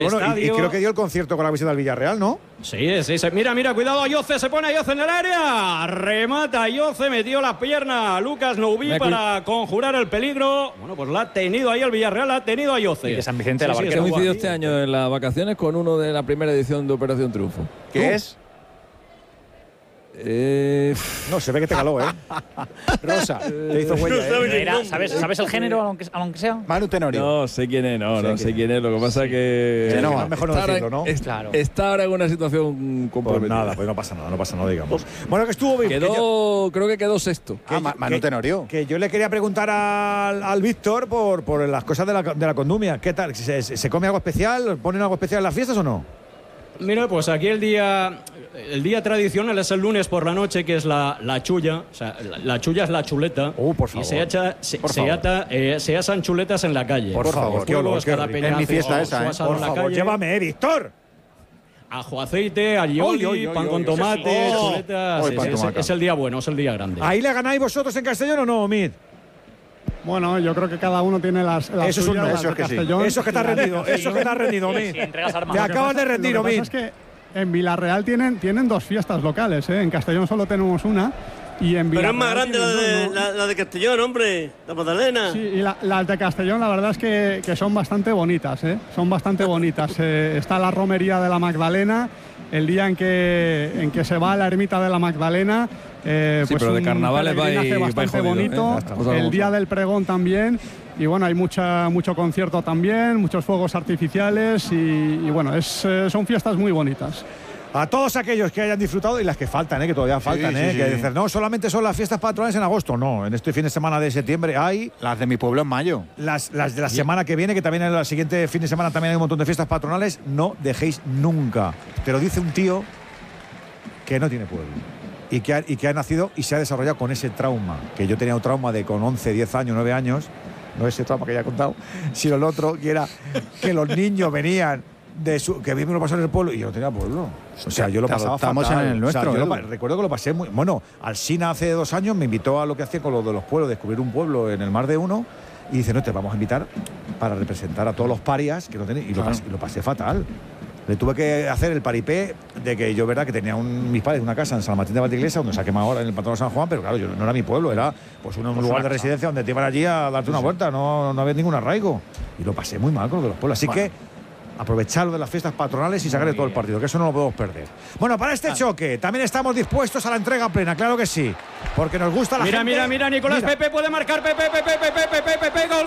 Bueno, y creo que dio el concierto con la visita al Villarreal, ¿no? Sí. Mira, cuidado, Ayoce, se pone Ayoce en el área. Remata Ayoce, metió la pierna a Lucas Noubí para conjurar el peligro. Bueno, pues la ha tenido ahí el Villarreal, la ha tenido Ayoce. Y de San Vicente de la Barquera. Se coincidió este año en las vacaciones con uno de la primera edición de Operación Triunfo. ¿Qué es? No, se ve que te caló, ¿eh? Rosa, te hizo huella, ¿Sabes el género, aunque sea? Manu Tenorio. No sé quién es, no sé quién es. Lo que pasa es que no, mejor no decirlo, ¿no? Está ahora en una situación comprometida. Pues no pasa nada, digamos. Bueno, que estuvo bien. Creo que quedó sexto. Manu Tenorio. Que yo le quería preguntar al Víctor por las cosas de la condumia. ¿Qué tal? ¿Se come algo especial? ¿Ponen algo especial en las fiestas o no? Mira, pues aquí el día tradicional es el lunes por la noche, que es la chulla. O sea, la chulla es la chuleta. Por favor. Y se asan chuletas en la calle. Por favor, qué olor. Es mi fiesta esa, ¿eh? Por favor, llévame, Víctor. Ajo, aceite, alioli, pan con tomate, chuletas. Es el día bueno, es el día grande. ¿Ahí le ganáis vosotros en Castellón o no, Mid? Bueno, yo creo que cada uno tiene las eso suyas, es que Castellón. Eso es que te has rendido, Mid. Te acabas de rendir, Mid. Lo que pasa es que en Villarreal tienen dos fiestas locales, ¿eh? En Castellón solo tenemos una. Y en Pero es más grande la de Castellón, hombre, la Magdalena. Sí, y las de Castellón la verdad es que son bastante bonitas, ¿eh? Son bastante bonitas. Está la romería de la Magdalena, el día en que se va a la ermita de la Magdalena. Pues pero de carnavales va bastante bonito. El día del pregón también. Y bueno, hay mucho concierto también, muchos fuegos artificiales y bueno, son fiestas muy bonitas. A todos aquellos que hayan disfrutado y las que faltan, que todavía faltan, que dicen, no, solamente son las fiestas patronales en agosto. No, en este fin de semana de septiembre hay las de mi pueblo en mayo. Las de la semana que viene, que también en el siguiente fin de semana también hay un montón de fiestas patronales. No dejéis nunca. Te lo dice un tío que no tiene pueblo y que ha nacido y se ha desarrollado con ese trauma. Que yo tenía un trauma de con 11, 10 años, 9 años. No ese trauma que ya he contado, sino el otro, que era que los niños venían que a mí me lo pasó en el pueblo y yo no tenía pueblo. O sea, yo lo pasaba fatal. En el nuestro. O sea, recuerdo que lo pasé muy... Bueno, Alsina hace 2 años me invitó a lo que hacía con lo de los pueblos, descubrir un pueblo en el Mar de Uno, y dice, no, te vamos a invitar para representar a todos los parias que no tenéis. Y lo pasé fatal. Le tuve que hacer el paripé de que yo, verdad, que tenía mis padres una casa en San Martín de Valdeiglesia, donde se ha quemado ahora en el Patrono de San Juan, pero claro, no era mi pueblo, era pues un lugar de residencia donde te iban allí a darte una vuelta, no había ningún arraigo. Y lo pasé muy mal con lo de los pueblos. Así que aprovecharlo de las fiestas patronales y sacarle todo el partido, que eso no lo podemos perder. Bueno, para este choque también estamos dispuestos a la entrega plena, claro que sí, porque nos gusta la gente. Mira, Nicolás Pepe puede marcar, Pepe, gol,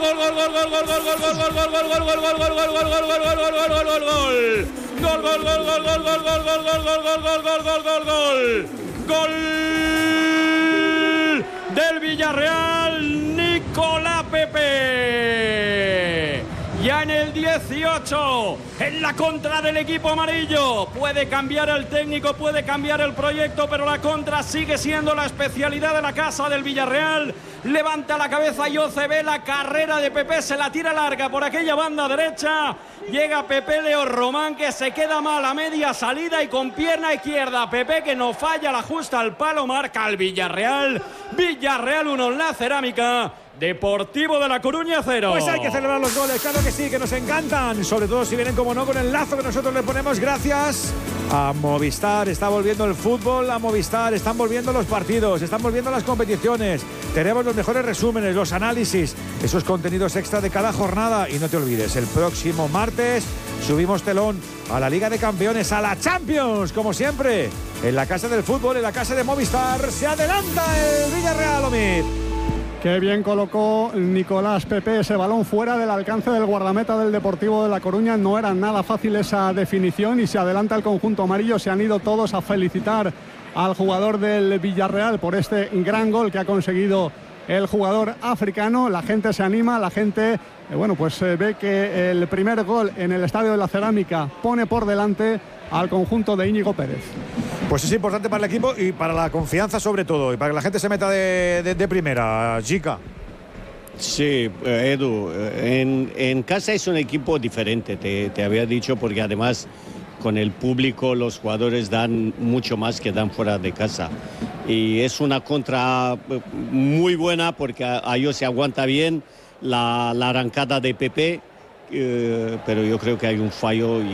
gol del Villarreal, Nicolás Pepe. Ya en el 18, en la contra del equipo amarillo. Puede cambiar el técnico, puede cambiar el proyecto, pero la contra sigue siendo la especialidad de la casa del Villarreal. Levanta la cabeza Ayoce, ve la carrera de Pepe, se la tira larga por aquella banda derecha. Llega Pepe Leo Román, que se queda mal a media salida y con pierna izquierda. Pepe, que no falla, la ajusta al palo, marca al Villarreal. Villarreal 1 en la Cerámica. Deportivo de La Coruña 0. Pues hay que celebrar los goles, claro que sí, que nos encantan. Sobre todo si vienen, como no, con el lazo que nosotros le ponemos gracias a Movistar. Está volviendo el fútbol a Movistar, están volviendo los partidos, están volviendo las competiciones. Tenemos los mejores resúmenes, los análisis, esos contenidos extra de cada jornada. Y no te olvides, el próximo martes subimos telón a la Liga de Campeones, a la Champions, como siempre. En la casa del fútbol, en la casa de Movistar, se adelanta el Villarreal, Omid. Qué bien colocó Nicolás Pepe ese balón fuera del alcance del guardameta del Deportivo de La Coruña. No era nada fácil esa definición y se adelanta el conjunto amarillo. Se han ido todos a felicitar al jugador del Villarreal por este gran gol que ha conseguido el jugador africano. La gente se anima, la gente ve que el primer gol en el Estadio de la Cerámica pone por delante al conjunto de Íñigo Pérez. Pues es importante para el equipo y para la confianza sobre todo, y para que la gente se meta de primera. Chica. Sí, Edu, en casa es un equipo diferente, te había dicho, porque además con el público los jugadores dan mucho más que dan fuera de casa. Y es una contra muy buena porque a ellos se aguanta bien la arrancada de Pepe. pero yo creo que hay un fallo